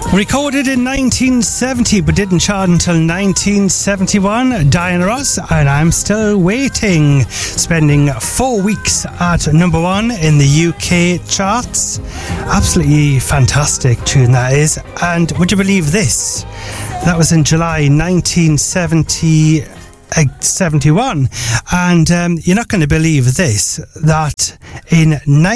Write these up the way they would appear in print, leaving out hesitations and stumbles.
Recorded in 1970 but didn't chart until 1971, Diana Ross, and I'm Still Waiting, spending 4 weeks at number one in the UK charts. Absolutely fantastic tune that is. And would you believe this? That was in July 1971, and you're not going to believe this, that in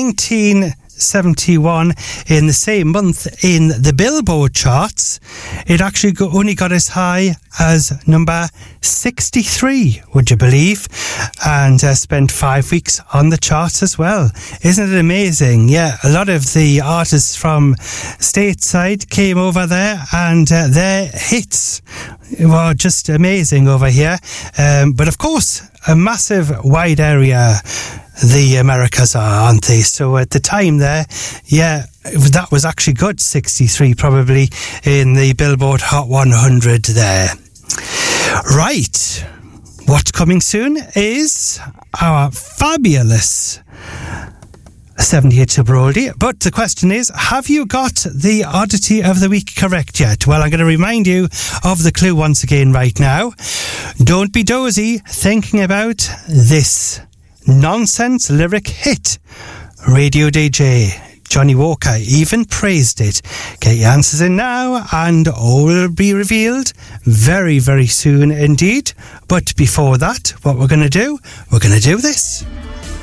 1971, in the same month in the Billboard charts, it actually only got as high as number 63, would you believe? And spent 5 weeks on the charts as well. Isn't it amazing? Yeah, a lot of the artists from stateside came over there, and their hits were just amazing over here. But of course, a massive wide area the Americas are, aren't they? So at the time there, yeah, that was actually good, 63 probably in the Billboard Hot 100 there. Right, what's coming soon is our fabulous 78 Super Oldie. But the question is, have you got the oddity of the week correct yet? Well, I'm going to remind you of the clue once again right now. Don't be dozy thinking about this nonsense lyric hit. Radio DJ Johnny Walker even praised it. Get your answers in now, and all will be revealed very, very soon indeed. But before that, what we're going to do this.